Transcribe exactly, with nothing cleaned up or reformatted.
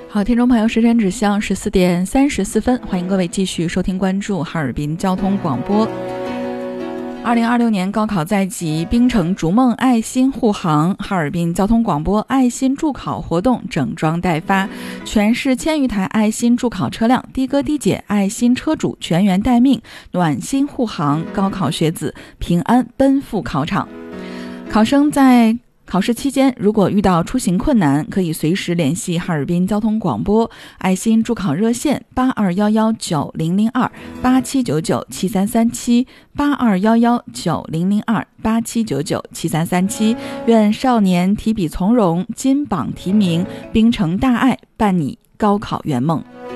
好，听众朋友，时间指向十四点三十四分，欢迎各位继续收听关注哈尔滨交通广播。二零二六年高考在即，冰城逐梦爱心护航，哈尔滨交通广播爱心助考活动整装待发，全市千余台爱心助考车辆的哥的姐爱心车主全员待命，暖心护航，高考学子平安奔赴考场。考生在考试期间，如果遇到出行困难，可以随时联系哈尔滨交通广播爱心助考热线八二幺幺九零零二八七九九七三三七八二幺幺九零零二八七九九七三三七。愿少年提笔从容，金榜题名，冰城大爱，伴你高考圆梦。